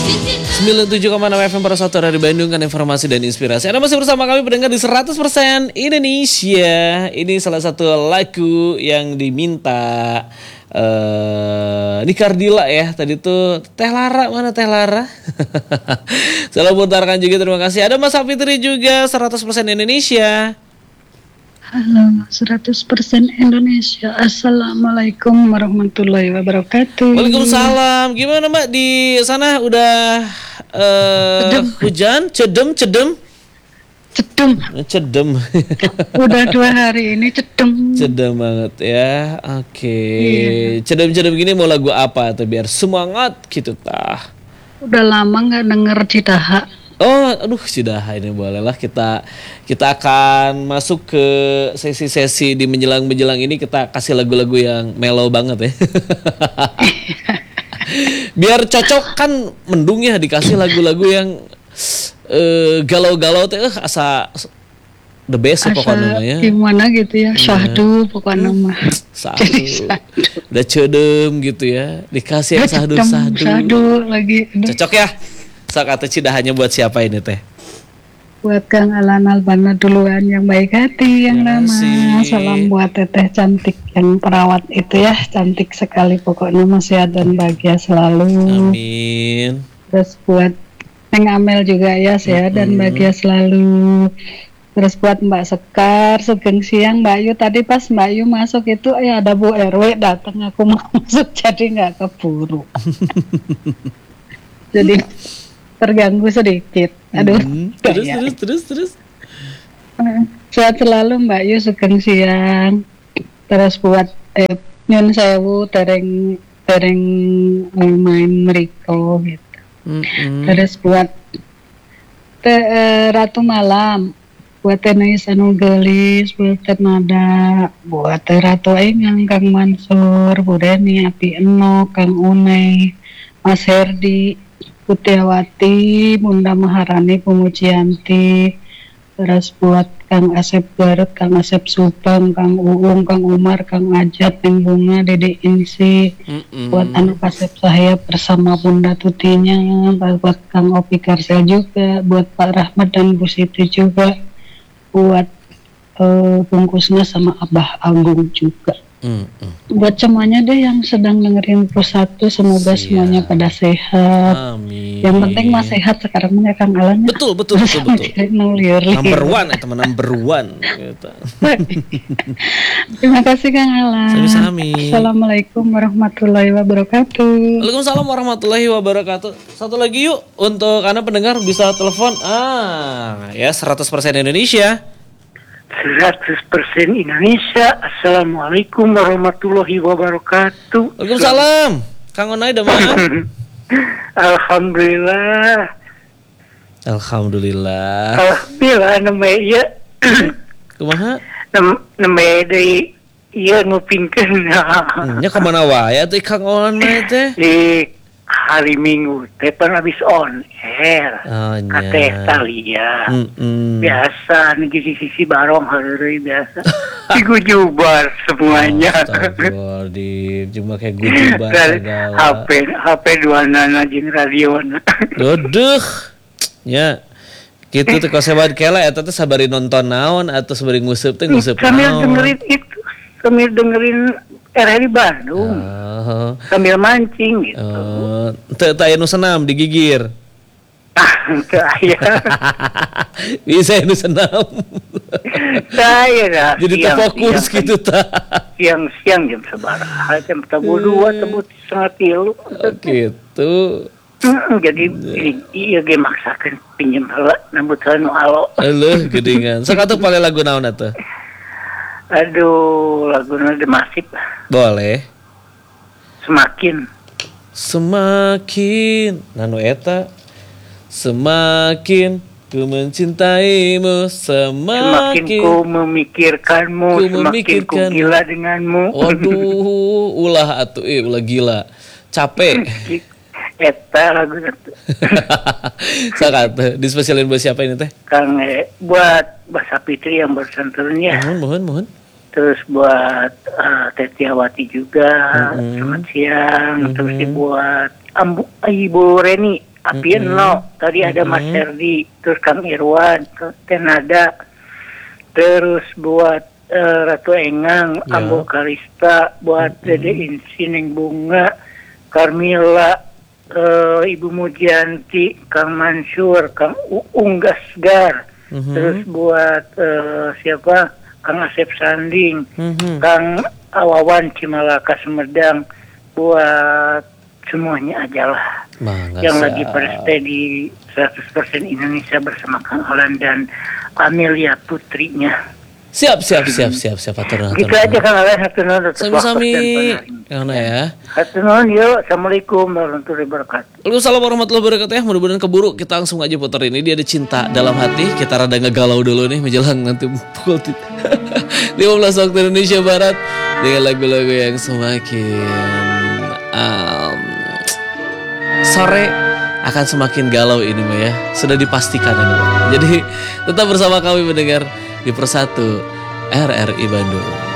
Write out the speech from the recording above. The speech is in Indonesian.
97,6 FM Parasatu dari Bandung kan informasi dan inspirasi. Anda masih bersama kami pendengar di 100% Indonesia. Ini salah satu lagu yang diminta Nikardila ya. Tadi tuh Teh Lara, mana Teh Lara? Salam putarkan juga, terima kasih. Ada Mas Fitri juga 100% Indonesia. Halo, 100% Indonesia. Assalamualaikum warahmatullahi wabarakatuh. Waalaikumsalam. Gimana Mbak di sana udah hujan? Cedem. Udah 2 hari ini cedem. Cedem banget ya. Oke. Cedem gini mau lagu apa tuh biar semangat gitu tah. Udah lama nggak denger Cidaha. Oh, aduh Cidaha ini bolehlah kita akan masuk ke sesi-sesi di menjelang ini, kita kasih lagu-lagu yang mellow banget ya. Biar cocok kan mendung ya, dikasih lagu-lagu yang galau-galau teh asa the best ya pokoknya ya. Gimana gitu ya, syahdu pokoknya mah. Sahdu. Udah cedem gitu ya, dikasih yang sahdu lagi. Cocok ya. Sok atau Cidahanya buat siapa ini teh? Buat Kang Alan Albana duluan yang baik hati, yang ramah. Salam buat teteh cantik yang perawat itu ya, cantik sekali pokoknya, sehat dan bahagia selalu. Amin. Terus buat Neng Amel juga ya, sehat dan bahagia selalu. Terus buat Mbak Sekar, sugeng siang Mbak Yu. Tadi pas Mbak Yu masuk itu ada Bu RW datang, aku mau masuk jadi nggak keburu. Jadi terganggu sedikit. Aduh. Terus. Sehat selalu Mbak Yu, sugeng siang. Terus buat nyun sewu tereng main meriko gitu. Terus buat Ratu Malam, buat Tenais anu gelis, buat Nada, buat Ratu Aing, Kang Mansur, Bu Deni, Api Eno, Kang Unai, Mas Herdi, Putiawati, Bunda Maharani, Pumujianti. Terus buat Kang Asep Garut, Kang Asep Subang, Kang Uung, Kang Umar, Kang Ajat, Neng Bunga, Dede Insi. Buat anak Asep Sahaya bersama Bunda Tutinya. Buat Kang Opi Karsel juga. Buat Pak Rahmat dan Bu Siti juga. Buat bungkusnya sama Abah Agung juga. Buat semuanya deh yang sedang dengerin Pusatu, semoga semuanya pada sehat. Amin. Yang penting mah sehat sekarang ya Kang Alan. Betul. Number one gitu. Terima kasih Kang Alan. Sami-sami. Assalamualaikum warahmatullahi wabarakatuh. Waalaikumsalam warahmatullahi wabarakatuh. Satu lagi yuk untuk Anda pendengar bisa telepon. Ya 100% Indonesia. 100% Indonesia. Assalamualaikum warahmatullahi wabarakatuh. Waalaikumsalam. Kang Onai udah mana? Alhamdulillah. Alhamdulillah Namanya ya. Kumaha? Namanya dari iya ngupingkeun. Nya kemana wae atuh Kang Onai teh? Di hari Minggu teh pan habis on air. Kateh Talia. Biasa nih sisi barong hari biasa. Digujubar semuanya. Astagfirullahaladzim, cuma kayak gujubar segala. HP duanana jeung radiona. Duduh. Ya. Kitu teh koseban kela eta teh sabari nonton naon atau sabari nguseup teh nguseup naon. Sambil dengerin RRI Bandung. Sambil mancing gitu. Teu aya nu senam digigir. Teu aya. Bisa nu senam. Saya dah. Jadi terfokus gitu tah. Siang jam sabaraha? Jam 2 tebut 2:30. Gitu. Jadi iya ge maksakeun pinjem heula nambut nu alo. Eueuh geuningan. Sok atuh pale lagu naon atuh? Aduh, lagunya The Massive. Boleh. Semakin nanu eta. Semakin ku mencintaimu, semakin ku memikirkanmu, semakin ku gila denganmu. Waduh, ulah atuh ulah gila. Capek. Eta lagu itu. Sakat dispesialin buat siapa ini teh? Kang buat Basa Fitri yang bersenturnya. Mohon. Terus buat Tetiawati juga, selamat siang. Terus buat Ibu Reni Api Eno, tadi ada Mas Herdi, terus Kang Irwan, Tenada, terus buat Ratu Engang, Ambo Kalista, buat Dede Insi, Neng Bunga, Carmila, Ibu Mujianti, Kang Mansur, Kang Uung Gasgar, terus buat siapa? Kang Asep Sanding, Kang Awawan Cimalaka Sumedang, buat semuanya aja lah. Yang lagi berstay di 100% Indonesia bersama Kang Olan dan Amelia putrinya. Siap. Atur. Gitu aja Kang Olan, hatur Sami-sami. Yang ya. Hatur yuk. Assalamualaikum warahmatullahi wabarakatuh. Waalaikumsalam warahmatullahi wabarakatuh ya. Mudah-mudahan keburu. Kita langsung aja putar ini. Dia ada cinta dalam hati. Kita rada ngegalau dulu nih menjelang nanti pukul 15 waktu Indonesia Barat dengan lagu-lagu yang semakin sore akan semakin galau ini mah ya. Sudah dipastikan ini. Jadi tetap bersama kami mendengar di Persatu RRI Bandung.